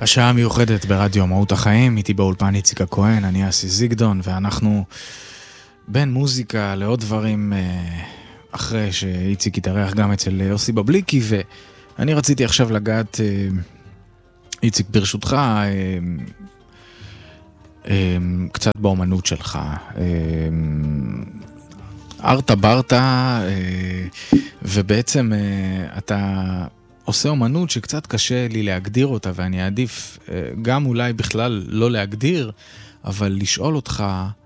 השעה המיוחדת ברדיו מהות החיים, איתי באולפן איציק הכהן, אני אסי זיגדון, ואנחנו בין מוזיקה לעוד דברים אחרי שאיציק התארח גם אצל יוסי בבליקי, ואני רציתי עכשיו לגעת, איציק ברשותך, קצת באומנות שלך. ארטה ברטה, ובעצם אתה עושה אומנות שקצת קשה לי להגדיר אותה, ואני אעדיף גם אולי בכלל לא להגדיר, אבל לשאול אותך,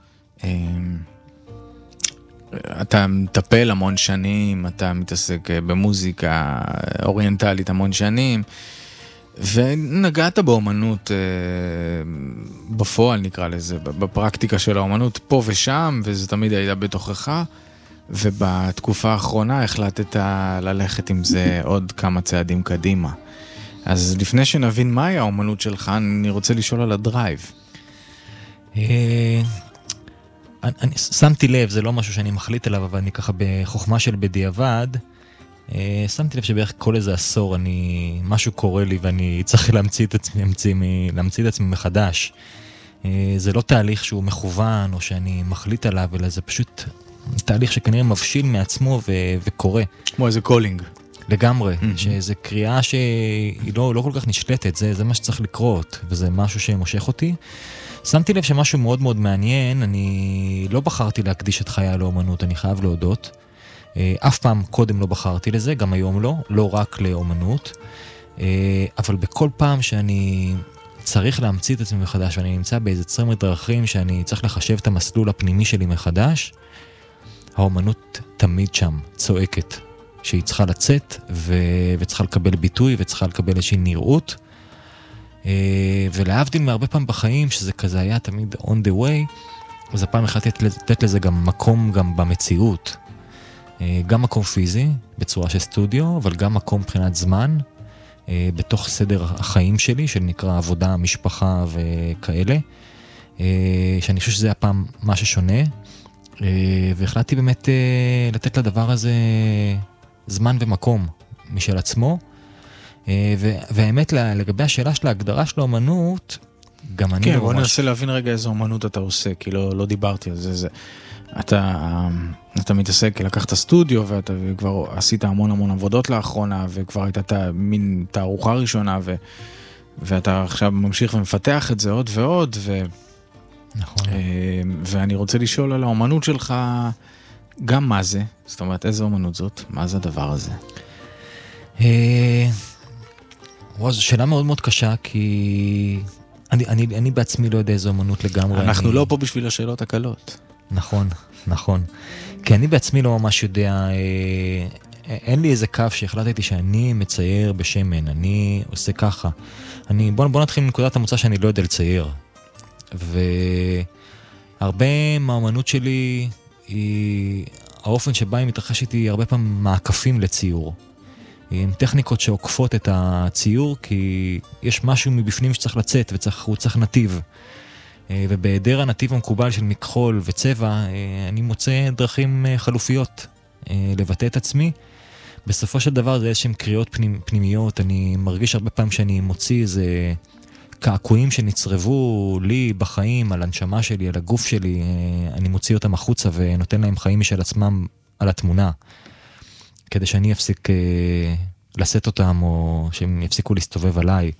אתה מטפל המון שנים, אתה מתעסק במוזיקה אוריינטלית המון שנים, ונגעת באומנות בפועל נקרא לזה, בפרקטיקה של האומנות פה ושם, וזה תמיד הייתה בתוכך, ובתקופה האחרונה החלטת ללכת עם זה עוד כמה צעדים קדימה. אז לפני שנבין מהי האומנות שלך, אני רוצה לשאול על הדרייב. אני שמתי לב, זה לא משהו שאני מחליט עליו, אבל אני ככה בחוכמה של בדיעבד, שמתי לב שבערך כל איזה עשור משהו קורה לי ואני צריך להמציא את עצמי מחדש. זה לא תהליך שהוא מכוון או שאני מחליט עליו, אלא זה פשוט תהליך שכנראה מבשיל מעצמו וקורה. כמו איזה קולינג. לגמרי, שזה קריאה שהיא לא כל כך נשלטת, זה מה שצריך לקרות, וזה משהו שמושך אותי. שמתי לב שמשהו מאוד מאוד מעניין, אני לא בחרתי להקדיש את חיי לאומנות, אני חייב להודות. אף פעם קודם לא בחרתי לזה, גם היום לא רק לאומנות, אבל בכל פעם שאני צריך להמציא את עצמי מחדש, ואני נמצא באיזה צמד דרכים שאני צריך לחשב את המסלול הפנימי שלי מחדש, האומנות תמיד שם, צועקת, שהיא צריכה לצאת וצריכה לקבל ביטוי וצריכה לקבל איזושהי נראות, ולהבדיל מהרבה פעם בחיים, שזה כזה היה תמיד on the way, אז הפעם החלטתי לתת לזה גם מקום גם במציאות, גם מקום פיזי בצורה של סטודיו, אבל גם מקום מבחינת זמן, בתוך סדר החיים שלי, שנקרא עבודה, משפחה וכאלה, שאני חושב שזה הפעם מה ששונה, והחלטתי באמת לתת לדבר הזה זמן ומקום משל עצמו, והאמת לגבי השאלה של ההגדרה של האומנות, גם אני... כן, בוא ננסה להבין רגע איזו אומנות אתה עושה, כי לא דיברתי על זה. אתה מתעסק, לקחת סטודיו, ואתה כבר עשית המון עבודות לאחרונה, וכבר הייתה מין תערוכה ראשונה, ואתה עכשיו ממשיך ומפתח את זה עוד ועוד, נכון. ואני רוצה לשאול על האומנות שלך, גם מה זה? זאת אומרת, איזו אומנות זאת? מה זה הדבר הזה? זו שאלה מאוד מאוד קשה, כי אני בעצמי לא יודע איזו אומנות לגמרי. אנחנו לא פה בשביל השאלות הקלות. נכון. כי אני בעצמי לא ממש יודע, אין לי איזה קו שהחלטתי שאני מצייר בשמן, אני עושה ככה. בוא נתחיל מנקודת המוצא שאני לא יודע לצייר. והרבה מהאומנות שלי, האופן שבה היא מתרחשת היא הרבה פעמים מעקפים לציור. עם טכניקות שעוקפות את הציור, כי יש משהו מבפנים שצריך לצאת, והוא צריך נתיב. ובהיעדר הנתיב המקובל של מכחול וצבע, אני מוצא דרכים חלופיות לבטא את עצמי. בסופו של דבר זה איזשהם קריאות פנימיות, אני מרגיש הרבה פעמים שאני מוציא איזה קעקועים שנצרבו לי בחיים, על הנשמה שלי, על הגוף שלי, אני מוציא אותם החוצה ונותן להם חיים משל עצמם על התמונה, כדי שאני אפסיק לשאת אותם, או שהם יפסיקו להסתובב עליי.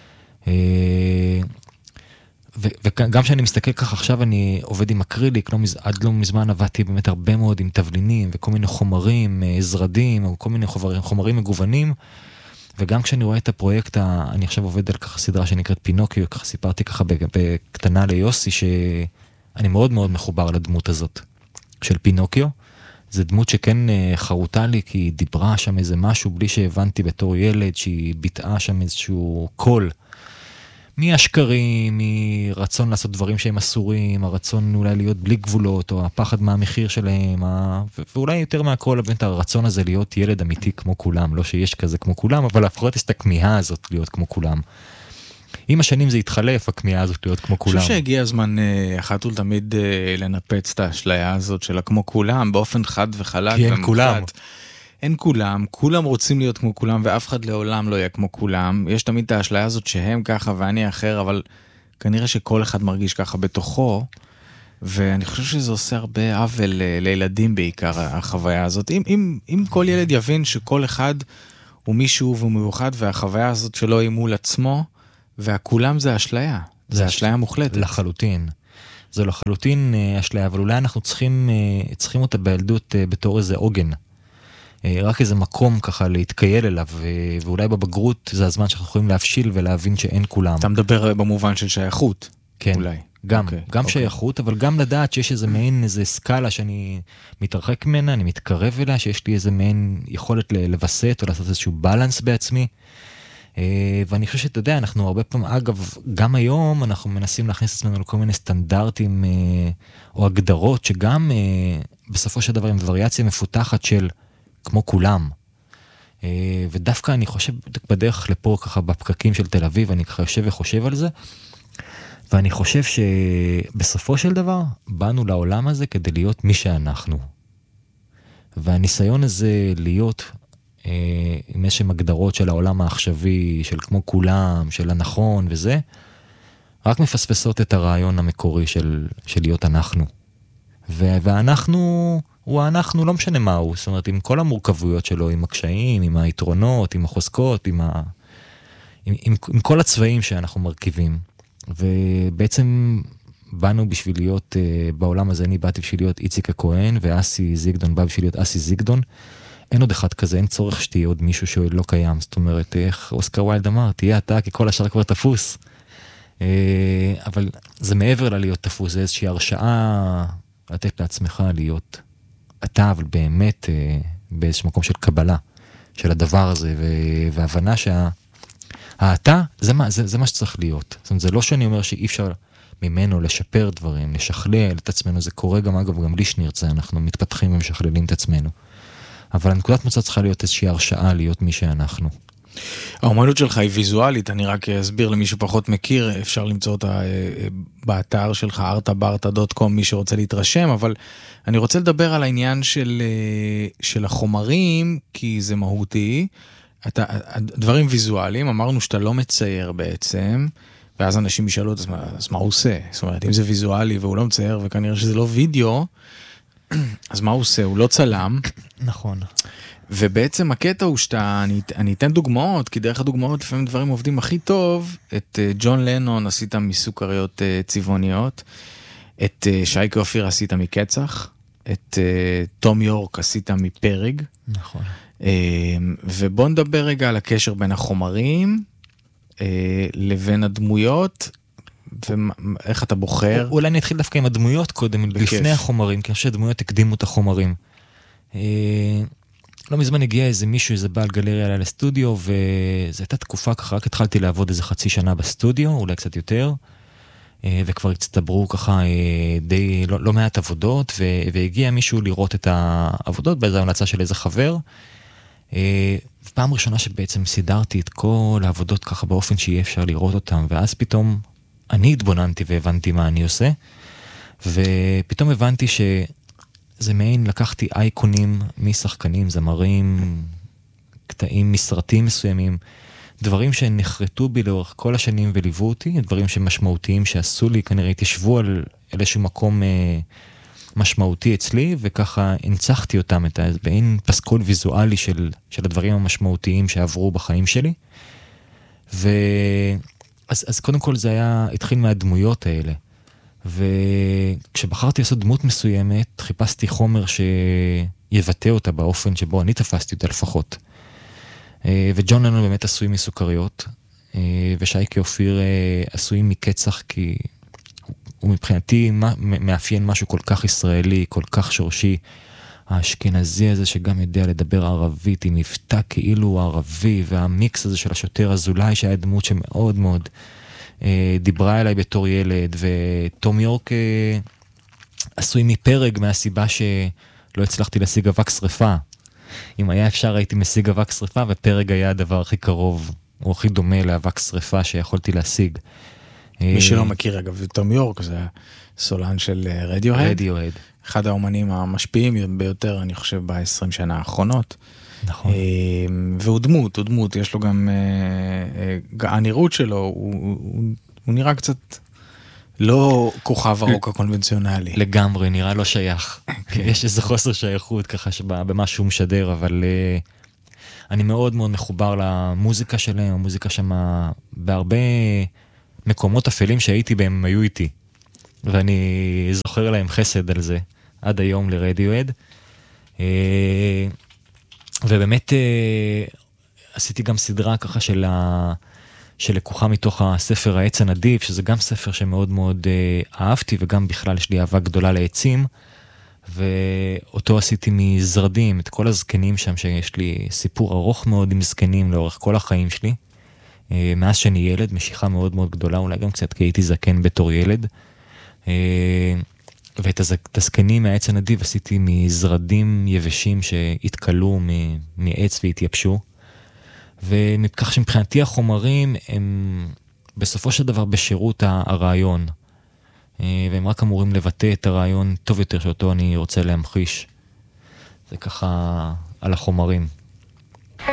וגם כשאני מסתכל ככה, עכשיו אני עובד עם אקריליק, עד לא מזמן עבדתי באמת הרבה מאוד עם תבלינים, וכל מיני חומרים, זרדים, או כל מיני חומרים מגוונים, וגם כשאני רואה את הפרויקט, אני עכשיו עובד על ככה סדרה שנקראת פינוקיו, ככה סיפרתי ככה בקטנה ליוסי, שאני מאוד מאוד מחובר לדמות הזאת, של פינוקיו. זו דמות שכן חרוטה לי, כי היא דיברה שם איזה משהו, בלי שהבנתי בתור ילד, שהיא ביטאה שם איזשהו קול, מהשקרים, מרצון לעשות דברים שהם אסורים, הרצון אולי להיות בלי גבולות, או הפחד מהמחיר שלהם, ואולי יותר מהכל, באמת הרצון הזה להיות ילד אמיתי כמו כולם, לא שיש כזה כמו כולם, אבל לפחות יש את הכמיהה הזאת להיות כמו כולם. עם השנים זה התחלף, הכמיהה הזאת להיות כמו כולם. אני חושב שהגיע הזמן אחת ולתמיד לנפץ את האשליה הזאת של כמו כולם, באופן חד וחלק. כן, כולם. אין כולם, כולם רוצים להיות כמו כולם, ואף אחד לעולם לא יהיה כמו כולם. יש תמיד את האשליה הזאת שהם ככה ואני אחר, אבל כנראה שכל אחד מרגיש ככה בתוכו, ואני חושב שזה עושה הרבה עוול לילדים בעיקר, החוויה הזאת. אם כל ילד יבין שכל אחד הוא מישהו והוא מיוחד, והחוויה הזאת שלו היא מול עצמו, והכולם זה אשליה. זה אשליה מוחלטת. לחלוטין. זה לחלוטין אשליה, אבל אולי אנחנו צריכים אותה בילדות בתור איזה עוגן. רק איזה מקום ככה להתקייל אליו, ואולי בבגרות זה הזמן שאנחנו יכולים להבשיל ולהבין שאין כולם. אתה מדבר במובן של שייכות. כן, אולי. גם שייכות, אבל גם לדעת שיש איזה מעין, איזה סקאלה שאני מתרחק ממנה, אני מתקרב אליה, שיש לי איזה מעין יכולת לבסט או לעשות איזשהו בלנס בעצמי. ואני חושב שאתה יודע, אנחנו הרבה פעמים, אגב, גם היום אנחנו מנסים להכניס עצמנו לכל מיני סטנדרטים או הגדרות, שגם בסופו של דבר עם וריאציה מפותחת של כמו כולם. ודווקא אני חושב בדרך לפה ככה בפקקים של תל אביב, אני ככה יושב וחושב על זה, ואני חושב שבסופו של דבר באנו לעולם הזה כדי להיות מי שאנחנו. והניסיון הזה להיות עם איזשהם הגדרות של העולם העכשווי, של כמו כולם, של הנכון וזה, רק מפספסות את הרעיון המקורי של להיות אנחנו. ואנחנו הוא אנחנו, לא משנה מה הוא, זאת אומרת, עם כל המורכבויות שלו, עם הקשיים, עם היתרונות, עם החוזקות, עם כל הצבעים שאנחנו מרכיבים. ובעצם באנו בשביל להיות, בעולם הזה אני באתי בשביל להיות איציק הכהן, ואסי זיגדון בא בשביל להיות אסי זיגדון. אין עוד אחד כזה, אין צורך שתהיה עוד מישהו שלא קיים. זאת אומרת, איך אוסקר ויילד אמר, תהיה אתה, כי כל השאר כבר תפוס. אבל זה מעבר להיות תפוס, זה איזושהי הרשאה לתת לעצמך להיות אתה, אבל באמת באיזשהו מקום של קבלה של הדבר הזה, והבנה שהאתה, זה מה שצריך להיות. זאת אומרת, זה לא שאני אומר שאי אפשר ממנו לשפר דברים, לשכלל את עצמנו, זה קורה גם, אגב, גם בלי שנרצה, אנחנו מתפתחים ומשכללים את עצמנו. אבל הנקודת מוצא צריכה להיות איזושהי הרשאה להיות מי שאנחנו. האומנות שלך היא ויזואלית, אני רק אסביר למי שפחות מכיר, אפשר למצוא אותה באתר שלך, artabarta.com, מי שרוצה להתרשם, אבל אני רוצה לדבר על העניין של החומרים, כי זה מהותי, דברים ויזואליים, אמרנו שאתה לא מצייר בעצם, ואז אנשים ישאלו, אז מה הוא עושה? זאת אומרת, אם זה ויזואלי והוא לא מצייר, וכנראה שזה לא וידאו, אז מה הוא עושה? הוא לא צלם. נכון. ובעצם הקטע הוא שאתה, אני אתן דוגמאות, כי דרך הדוגמאות לפעמים דברים עובדים הכי טוב. את ג'ון לנון עשית מסוכריות צבעוניות, את שייקה אופיר עשית מקצח, את תום יורק עשית מפרג. נכון. ובוא נדבר רגע על הקשר בין החומרים לבין הדמויות, ואיך אתה בוחר. אולי אני אתחיל דווקא עם הדמויות קודם, לפני החומרים, כי אני חושב שהדמויות הקדימו את החומרים. לא מזמן הגיע איזה מישהו, איזה בעל גלריה אליי לסטודיו, וזו הייתה תקופה ככה, רק התחלתי לעבוד איזה חצי שנה בסטודיו, אולי קצת יותר, וכבר הצטברו ככה די לא מעט עבודות, והגיע מישהו לראות את העבודות, באיזו המלצה של איזה חבר, ופעם ראשונה שבעצם סידרתי את כל העבודות ככה באופן שיהיה אפשר לראות אותם, ואז פתאום אני התבוננתי והבנתי מה אני עושה, ופתאום הבנתי זה מעין, לקחתי אייקונים משחקנים, זמרים, קטעים מסרטים מסוימים, דברים שנחרטו בי לאורך כל השנים וליוו אותי, דברים שמשמעותיים שעשו לי, כנראה התיישבו על איזשהו מקום משמעותי אצלי, וככה הנצחתי אותם, את מעין פסקול ויזואלי של הדברים המשמעותיים שעברו בחיים שלי. אז קודם כל זה התחיל מהדמויות האלה. וכשבחרתי לעשות דמות מסוימת, חיפשתי חומר שיבטא אותה באופן שבו אני תפסתי אותה לפחות. וג'ון לנון באמת עשוי מסוכריות, ושייקה אופיר עשוי מקצח, כי הוא מבחינתי מאפיין משהו כל כך ישראלי, כל כך שורשי, האשכנזי הזה שגם יודע לדבר ערבית, עם מבטא כאילו ערבי, והמיקס הזה של השוטר אזולאי, שהיה דמות שמאוד מאוד דיברה אליי בתור ילד, ותום יורק עשוי מפרג מהסיבה שלא הצלחתי להשיג אבק שריפה. אם היה אפשר הייתי משיג אבק שריפה, ופרג היה הדבר הכי קרוב, או הכי דומה לאבק שריפה שיכולתי להשיג. מי שלא מכיר אגב, תום יורק זה סולן של רדיוהד. רדיוהד. אחד האומנים המשפיעים ביותר, אני חושב, ב-20 שנה האחרונות. נכון. והוא דמות, יש לו גם, הנראות שלו, הוא נראה קצת לא כוכב הרוק הקונבנציונלי. לגמרי, נראה לא שייך. יש איזה חוסר שייכות ככה במה שהוא משדר, אבל אני מאוד מאוד מחובר למוזיקה שלהם, המוזיקה שם בהרבה מקומות אפלים שהייתי בהם, היו איתי. ואני זוכר להם חסד על זה, עד היום לרדיואד. ובאמת עשיתי גם סדרה ככה שלקוחה מתוך הספר העץ הנדיב, שזה גם ספר שמאוד מאוד אהבתי, וגם בכלל יש לי אהבה גדולה לעצים, ואותו עשיתי מזרדים, את כל הזקנים שם, שיש לי סיפור ארוך מאוד עם זקנים לאורך כל החיים שלי, מאז שאני ילד, משיכה מאוד מאוד גדולה, אולי גם קצת כי הייתי זקן בתור ילד, ואת הזקנים מהעץ הנדיב עשיתי מזרדים יבשים שהתקלו מעץ והתייבשו, וכך שמבחינתי החומרים הם בסופו של דבר בשירות הרעיון, והם רק אמורים לבטא את הרעיון טוב יותר שאותו אני רוצה להמחיש. זה ככה על החומרים.